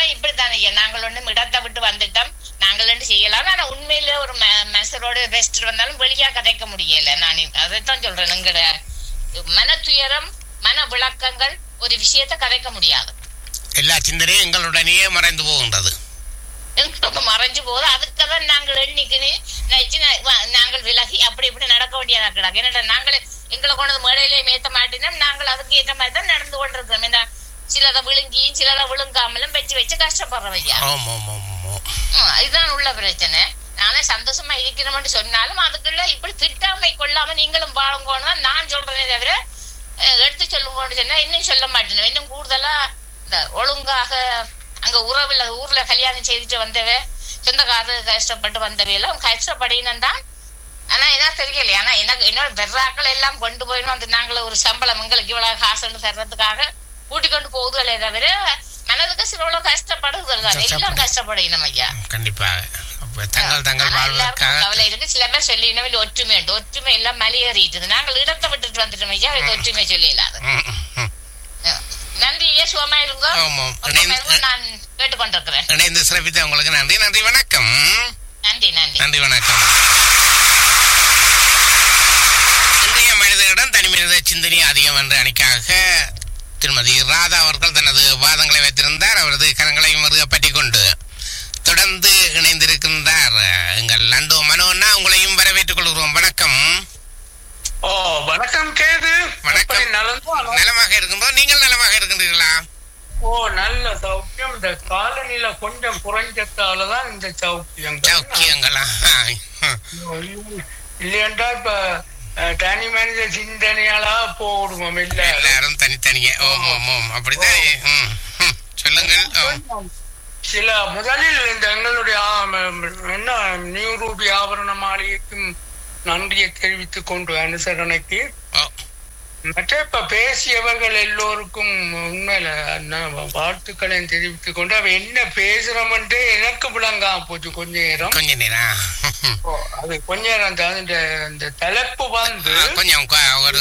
எல்லாம் இப்படித்தானே ஐயா, நாங்கள் ஒண்ணும் இடத்தை விட்டு வந்துட்டோம், நாங்கள் ஒன்று செய்யலாம். ஆனா உண்மையில ஒரு மனசரோட ரெஸ்ட் வந்தாலும் வெளியா கதைக்க முடியல. நான் அதைத்தான் சொல்றேன், எங்கட மன துயரம், மன விளக்கங்கள் ஒரு விஷயத்த கதைக்க முடியாது. எல்லா சிந்தனையும் எங்களுடனேயே மறைந்து போகின்றது, மறைஞ்சு போகுது. அதுக்குதான் நாங்கள் எண்ணிக்கணி நாங்கள் விலகி அப்படி இப்படி நடக்க வேண்டியதா கிடாது. ஏன்னா நாங்கள் எங்களை கொண்டு மேடையிலே மேத்த மாட்டினோம், நாங்கள் அதுக்கு ஏற்ற மாதிரி தான் நடந்து கொண்டிருக்கோம். இந்த சிலதை விழுங்கியும் சிலதை விழுங்காமலும் வச்சு வச்சு கஷ்டப்படுறவையா. இதுதான் உள்ள பிரச்சனை. நானே சந்தோஷமா இருக்கிறோம்னு சொன்னாலும் அதுக்குள்ள இப்படி திட்டாமை கொள்ளாம நீங்களும் வாழுங்கன்னு தான் நான் சொல்றேனே தவிர எடுத்து சொல்லுங்கன்னு சொன்னா இன்னும் சொல்ல மாட்டேன். இன்னும் கூடுதலா இந்த ஒழுங்காக அங்க ஊர்ல கல்யாணம் செய்துட்டு வந்தவே சொந்தக்காரர் கஷ்டப்பட்டு வந்தவே எல்லாம் கஷ்டப்படினும் தான். ஆனா என்ன தெரியலையா, ஆனா எனக்கு என்னோட பெறாக்கள் எல்லாம் கொண்டு போயிடும். அந்த நாங்கள ஒரு சம்பளம் எங்களுக்கு இவ்வளவு காசுன்னு தர்றதுக்காக கூட்டிக் கொண்டு போகுதுகளே தவிர மனதுக்கு சில இவ்வளவு கஷ்டப்படுதல் தான். எல்லாம் கஷ்டப்படணும் ஐயா, கண்டிப்பாக. கவலை இருக்கு. சில பேர் சொல்லி ஒற்றுமை உண்டு, ஒற்றுமை எல்லாம் மலையேறிட்டு நாங்கள் இடத்தை விட்டுட்டு வந்துட்டோம் ஐயா, ஒற்றுமை சொல்லிடலாது. நன்றி ஐயா, சுகமா இருங்க. நான் கேட்டுக்கொண்டிருக்கிறேன். இணைந்து சிறப்பித்த உங்களுக்கு நன்றி. நன்றி, வணக்கம். நன்றி நன்றி நன்றி, வணக்கம். இன்றைய மனிதனிடம் தனி மனித சிந்தனை அதிகம் என்ற அணிக்காக திருமதி ராதா அவர்கள் தனது வாதங்களை வைத்திருந்தார். அவரது கரங்களையும் பற்றி கொண்டு தொடர்ந்து இணைந்திருக்கின்றார் எங்கள் லண்டோ மனோன்னா. உங்களையும் வரவேற்றுக் கொள்கிறோம். வணக்கம். வணக்கம் கேது. வணக்கம். நலமாக இருக்கும்போது நீங்கள் நலமாக இருக்கின்றீர்களா? நல்ல சௌக்கியம். இந்த காலநிலை கொஞ்சம் குறைஞ்சதாலதான் இந்த சௌக்கியங்களா இல்லையென்றா இப்ப தனி மனித சிந்தனையாளா போடுவோம். இல்ல எல்லாரும் தனித்தனியே. அப்படிதான் சொல்லுங்கள். சில முதலில் இந்த எங்களுடைய என்ன நியூ ரூபி ஆபரண மாளிகைக்கும் நன்றியை தெரிவித்துக் கொண்டு அனுசரணைக்கு மற்ற இப்ப பேசியவர்கள் எல்லோருக்கும் உண்மையில வாழ்த்துக்களையும் தெரிவித்துக் கொண்டு அவ என்ன பேசுறோம்ன்றே எனக்கு விளங்காம போச்சு கொஞ்ச நேரம். அது கொஞ்ச நேரம் இந்த தலைப்பு வந்து கொஞ்சம் ஒரு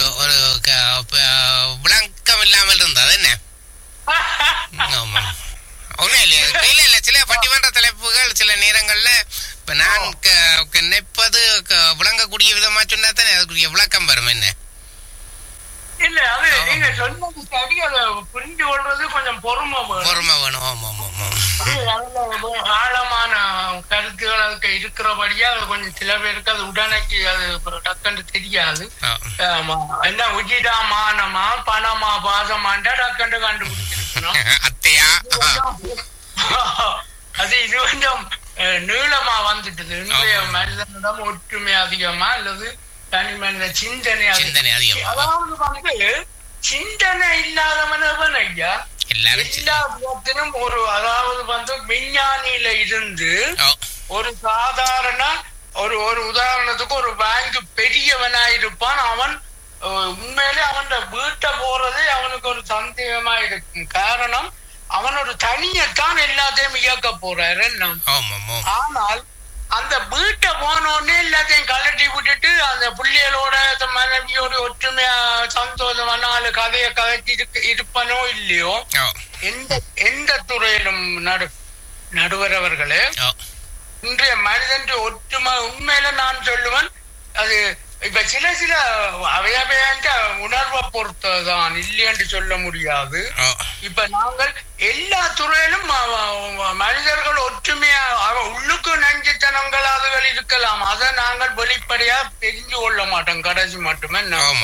விளக்கம் இல்லாமல் இருந்தது. என்ன இல்ல சில பட்டிமன்ற தலைப்புகள் சில நேரங்கள்ல இப்ப நான் நினைப்பது விளங்கக்கூடிய விதமா சொன்னா தானே அதுக்குரிய விளக்கம் வரும். என்ன இல்ல அது நீங்க சொன்னது சரி, அதை புரிந்து கொள்றது கொஞ்சம் பொறுமை வேணும். ஆழமான கருத்துகள் அதுக்கு இருக்கிறபடியா அது கொஞ்சம் சில பேருக்கு அது உடனே அது டக்குன்னு தெரியாது. என்ன உச்சிதா மானமா பணமா பாசமாண்டா டக்குன்னு கண்டுபிடிச்சிருக்கணும். அத்தையா அது இது கொஞ்சம் நீளமா வந்துட்டது. இன்றைய மனிதனிடம் ஒற்றுமை அதிகமா அல்லது தனி மனித சிந்தனை அதிகம். அதாவது வந்து சிந்தனை இல்லாதவனவன் ஐயா எல்லா விதத்திலும் ஒரு அதாவது வந்து விஞ்ஞானியில இருந்து ஒரு சாதாரண ஒரு உதாரணத்துக்கு ஒரு பேங்க் பெரியவனாயிருப்பான். அவன் உண்மையிலே அவன் வீட்டை போறதே அவனுக்கு ஒரு சந்தேகமா இருக்கும். காரணம் அவன் ஒரு தனியத்தான் எல்லாத்தையும் இயக்க போறாரு. ஆனால் அந்த வீட்டை போனோடனே எல்லாத்தையும் கலட்டி விட்டுட்டு அந்த பிள்ளைகளோட மனைவியோட ஒற்றுமையா சந்தோஷமான கதையை கதைச்சி இருப்பனோ இல்லையோ எந்த துறையிலும் நடுவரவர்களே இன்றைய மனிதன் ஒற்றுமை உண்மையில நான் சொல்லுவேன். அது இப்ப சில அவையவையாண்ட உணர்வை பொறுத்ததான் இல்லையென்று சொல்ல முடியாது. இப்ப நாங்கள் எல்லா துறையிலும் மனிதர்கள் ஒற்றுமையா உள்ளுக்கு நஞ்சுத்தனங்கள் அதுகள் இருக்கலாம். அதை நாங்கள் வெளிப்படையா தெரிஞ்சு கொள்ள மாட்டோம் கடைசி மட்டுமே.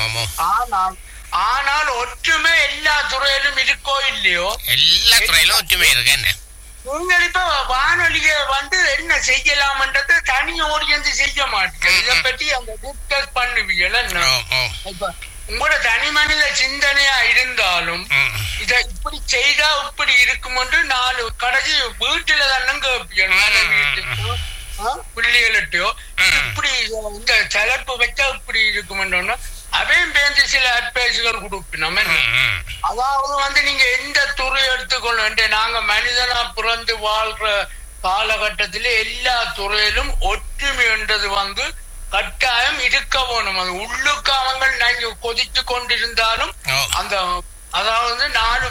ஆனால் ஒற்றுமை எல்லா துறையிலும் இருக்கோ இல்லையோ, எல்லா துறையிலும் ஒற்றுமை இருக்கு. என்ன நீங்கள் இப்ப வானொலிய வந்து என்ன செய்யலாம்ன்றது தனி ஓடியந்து செய்ய மாட்டேன். இதை பற்றி அந்த டிஸ்கஸ் பண்ணுவீங்கள. இப்ப உங்களோட தனி மனித சிந்தனையா இருந்தாலும் இத இப்படி செய்தா இப்படி இருக்கும் என்று 4 கடைசி வீட்டுல தானே கேட்பீங்க. பிள்ளைகள்ட்டோ இப்படி இந்த தலைப்பு வச்சா இப்படி இருக்குமென்றோன்னா அவையும் பேருந்து சில அட்வைஸுகள் கொடுப்போம். அதாவது வந்து நீங்க எந்த துறை எடுத்துக்கொள்ள நாங்க மனிதனா பிறந்து வாழ்ற காலகட்டத்தில எல்லா துறையிலும் ஒற்றுமை என்றது வந்து கட்டாயம் இருக்க வேணும். அது உள்ளுக்கு அவங்க கொதித்து கொண்டிருந்தாலும் அந்த அதாவது 4